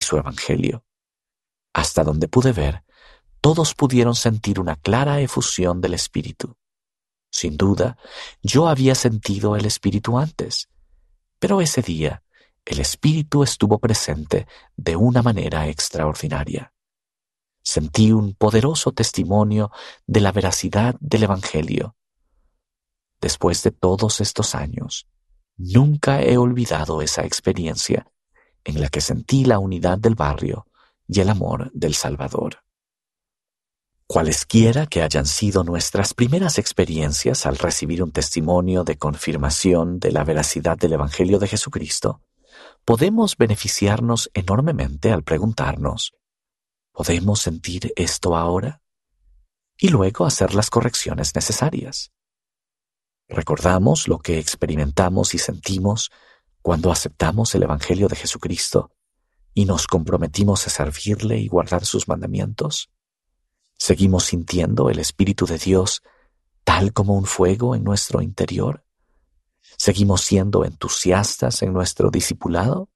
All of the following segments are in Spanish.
su evangelio. Hasta donde pude ver, todos pudieron sentir una clara efusión del Espíritu. Sin duda, yo había sentido el Espíritu antes, pero ese día el Espíritu estuvo presente de una manera extraordinaria. Sentí un poderoso testimonio de la veracidad del Evangelio. Después de todos estos años, nunca he olvidado esa experiencia en la que sentí la unidad del barrio y el amor del Salvador. Cualesquiera que hayan sido nuestras primeras experiencias al recibir un testimonio de confirmación de la veracidad del Evangelio de Jesucristo, podemos beneficiarnos enormemente al preguntarnos, ¿podemos sentir esto ahora? Y luego hacer las correcciones necesarias. ¿Recordamos lo que experimentamos y sentimos cuando aceptamos el Evangelio de Jesucristo y nos comprometimos a servirle y guardar sus mandamientos? ¿Seguimos sintiendo el Espíritu de Dios tal como un fuego en nuestro interior? ¿Seguimos siendo entusiastas en nuestro discipulado?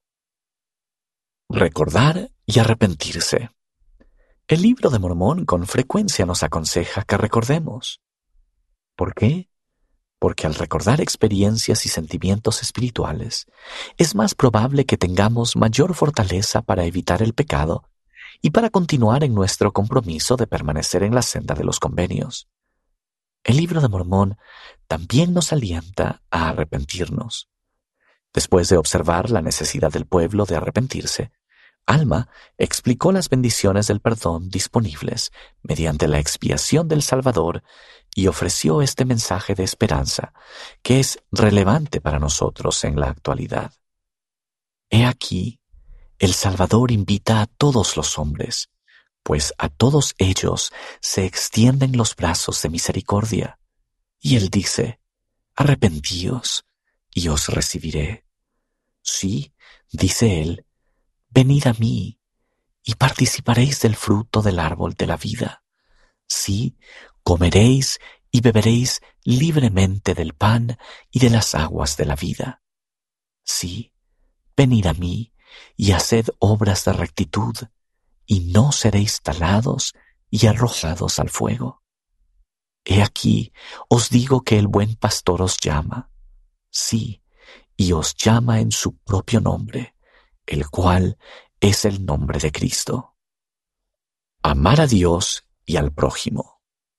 Recordar y arrepentirse. El Libro de Mormón con frecuencia nos aconseja que recordemos. ¿Por qué? Porque al recordar experiencias y sentimientos espirituales, es más probable que tengamos mayor fortaleza para evitar el pecado y para continuar en nuestro compromiso de permanecer en la senda de los convenios. El Libro de Mormón también nos alienta a arrepentirnos. Después de observar la necesidad del pueblo de arrepentirse, Alma explicó las bendiciones del perdón disponibles mediante la expiación del Salvador y ofreció este mensaje de esperanza que es relevante para nosotros en la actualidad. He aquí, el Salvador invita a todos los hombres, pues a todos ellos se extienden los brazos de misericordia. Y Él dice, arrepentíos y os recibiré. Sí, dice Él, venid a mí y participaréis del fruto del árbol de la vida. Sí, comeréis y beberéis libremente del pan y de las aguas de la vida. Sí, venid a mí y haced obras de rectitud, y no seréis talados y arrojados al fuego. He aquí, os digo que el buen pastor os llama, sí, y os llama en su propio nombre, el cual es el nombre de Cristo. Amar a Dios y al prójimo.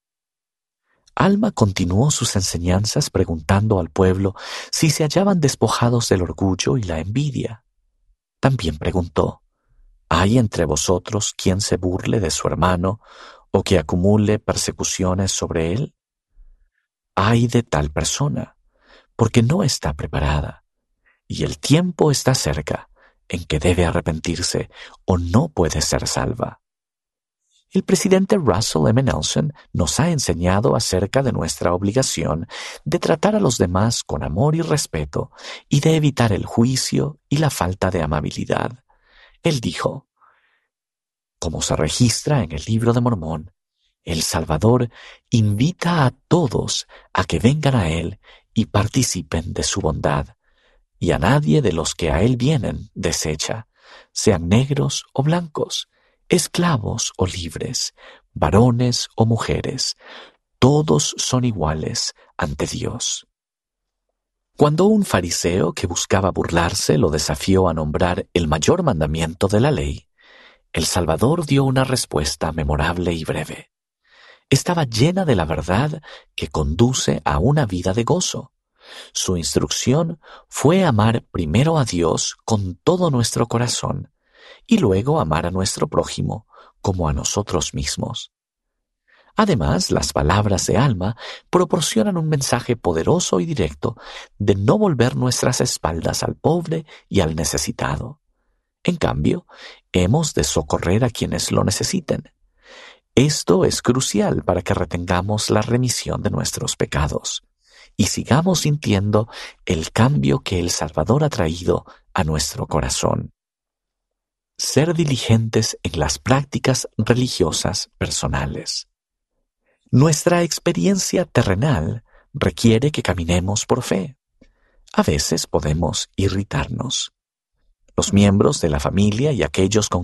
Alma continuó sus enseñanzas preguntando al pueblo si se hallaban despojados del orgullo y la envidia. También preguntó, ¿hay entre vosotros quien se burle de su hermano o que acumule persecuciones sobre él? Ay de tal persona, porque no está preparada, y el tiempo está cerca en que debe arrepentirse o no puede ser salva. El presidente Russell M. Nelson nos ha enseñado acerca de nuestra obligación de tratar a los demás con amor y respeto y de evitar el juicio y la falta de amabilidad. Él dijo, como se registra en el Libro de Mormón, el Salvador invita a todos a que vengan a Él y participen de su bondad, y a nadie de los que a Él vienen desecha, sean negros o blancos, esclavos o libres, varones o mujeres, todos son iguales ante Dios. Cuando un fariseo que buscaba burlarse lo desafió a nombrar el mayor mandamiento de la ley, el Salvador dio una respuesta memorable y breve. Estaba llena de la verdad que conduce a una vida de gozo. Su instrucción fue amar primero a Dios con todo nuestro corazón y luego amar a nuestro prójimo como a nosotros mismos. Además, las palabras de Alma proporcionan un mensaje poderoso y directo de no volver nuestras espaldas al pobre y al necesitado. En cambio, hemos de socorrer a quienes lo necesiten. Esto es crucial para que retengamos la remisión de nuestros pecados y sigamos sintiendo el cambio que el Salvador ha traído a nuestro corazón. Ser diligentes en las prácticas religiosas personales. Nuestra experiencia terrenal requiere que caminemos por fe. A veces podemos irritarnos. Los miembros de la familia y aquellos con